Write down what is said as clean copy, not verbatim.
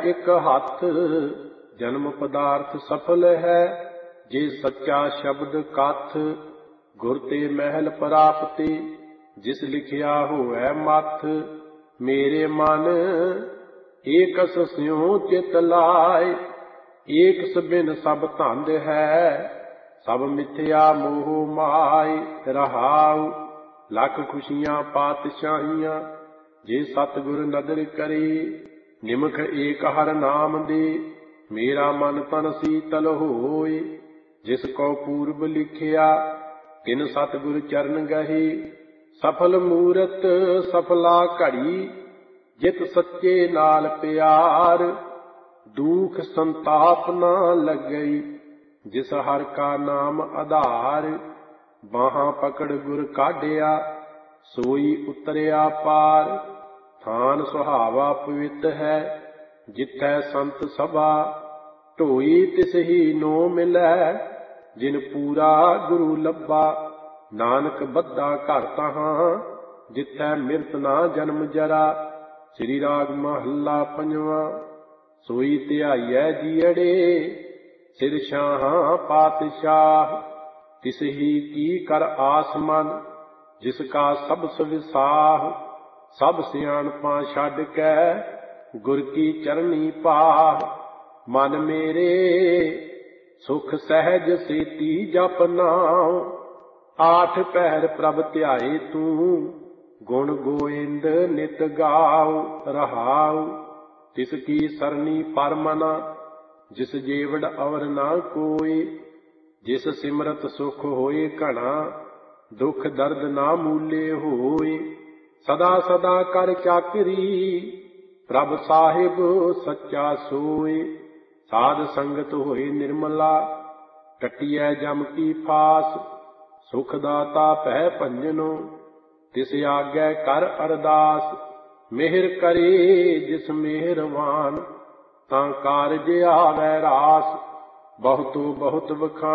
ਇੱਕ ਹੱਥ। ਜਨਮ ਪਦਾਰਥ ਸਫਲ ਹੈ ਜੇ ਸੱਚਾ ਸ਼ਬਦ ਕਥ। ਗੁਰ ਤੇ ਮਹਿਲ ਪ੍ਰਾਪਤੀ ਜਿਸ ਲਿਖਿਆ ਹੋਵੈ ਮੱਥ। ਮੇਰੇ ਮਨ ਏਕਸ ਸਿਉ ਚਿਤ ਲਾਇ, ਏਕਸ ਬਿਨ ਸਭ ਧੰਦ ਹੈ। ਸਭ ਮਿਥਿਆ ਮੋਹ ਮਾਇ ਰਹਾਉ, ਲੱਖ ਖੁਸ਼ੀਆਂ ਪਾਤਸ਼ਾਹੀਆਂ ਜੇ ਸਤਿਗੁਰ ਨਦਰ ਕਰੇ। ਨਿਮਖ ਏਕ ਹਰਿ ਨਾਮ ਦੇ ਮੇਰਾ ਮਨ ਤਨ ਸੀਤਲ ਹੋਇ। ਜਿਸ ਕੋ ਪੂਰਬ ਲਿਖਿਆ ਤਿਨ ਸਤਿਗੁਰ ਚਰਨ ਗਹੇ। ਸਫਲ ਮੂਰਤ ਸਫਲਾ ਘੜੀ ਜਿਤ ਸੱਚੇ ਨਾਲ ਪਿਆਰ। ਦੁਖ ਸੰਤਾਪ ਨਾ ਲੱਗਈ ਜਿਸ ਹਰਿ ਕਾ ਨਾਮ ਆਧਾਰ। ਬਾਹਾਂ ਪਕੜ ਗੁਰ ਕਾਢਿਆ ਸੋਈ ਉਤਰਿਆ ਪਾਰ। ਥਾਨ ਸੁਹਾਵਾ ਪਵਿੱਤ ਹੈ ਜਿਥੈ ਸੰਤ ਸਭਾ। ਢੋਈ ਤਿਸ ਹੀ ਨੋ ਮਿਲੈ ਜਿਨ ਪੂਰਾ ਗੁਰੂ ਲੱਭਾ। ਨਾਨਕ ਬੱਧਾ ਘਰ ਤਹਾਂ ਜਿਥੈ ਮਿਰਤ ਨਾ ਜਨਮ ਜਰਾ। ਸ੍ਰੀ ਰਾਗ ਮਹੱਲਾ ਪੰਜਵਾਂ। ਸੋਈ ਧਿਆਈਐ ਜੀਅੜੇ ਸਿਰ ਸ਼ਾਹਾਂ ਪਾਤਸ਼ਾਹ। ਤਿਸ ਹੀ ਕੀ ਕਰ ਆਸ ਮਨ ਜਿਸ ਕਾ ਸਬਸ ਵਿਸਾਹ। ਸਭ ਸਿਆਣਪਾਂ ਛੱਡ ਕੇ ਗੁਰ ਕੀ ਚਰਨੀ ਪਾਹ। ਮਨ ਮੇਰੇ ਸੁਖ ਸਹਿਜ ਸੇਤੀ ਜਪ ਨਾਉ। ਆਠ ਪਹਿਰ ਪ੍ਰਭ ਧਿਆਏ ਤੂੰ ਗੁਣ ਗੋਇੰਦ ਨਿਤ ਗਾਉ ਰਹਾਉ। ਤਿਸ ਕੀ ਸਰਨੀ ਪਰਮਨਾ ਜਿਸ ਜੀਵੜ ਅਵਰ ਨਾ ਕੋਇ। ਜਿਸ ਸਿਮਰਤ ਸੁਖ ਹੋਏ ਘਣਾ ਦੁਖ ਦਰਦ ਨਾ ਮੂਲੇ ਹੋਏ। ਸਦਾ ਸਦਾ ਕਰ ਚਾਕਰੀ ਪ੍ਰਭ ਸਾਹਿਬ ਸੱਚਾ ਸੋਇ। ਸਾਧ ਸੰਗਤ ਹੋਏ ਨਿਰਮਲਾ ਕੱਟੀਐ ਜਮ ਕੀ ਫਾਸ। ਸੁਖ ਦਾਤਾ ਭੈ ਭੰਜਨੋ ਤਿਸ ਆਗੈ ਕਰ ਅਰਦਾਸ। ਮਿਹਰ ਕਰੇ ਜਿਸ ਮਿਹਰਵਾਨ ਤਾਂ ਕਾਰਜ ਆਵੈ ਰਾਸ। ਬਹੁਤੋ ਬਹੁਤ ਵਖਾਣ